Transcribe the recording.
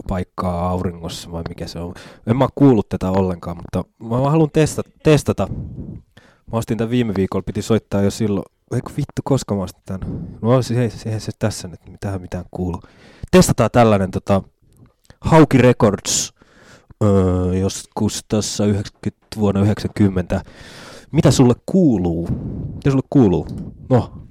paikkaa auringossa vai mikä se on. En mä kuullut tätä ollenkaan, mutta mä haluan testata. Mä ostin tän viime viikolla, piti soittaa jo silloin. Eikö vittu, koska mä ostin tän? No eihän se tässä nyt mitään kuulu. Testataan tällainen Hauki Records joskus tässä vuonna 90. Mitä sulle kuuluu? No,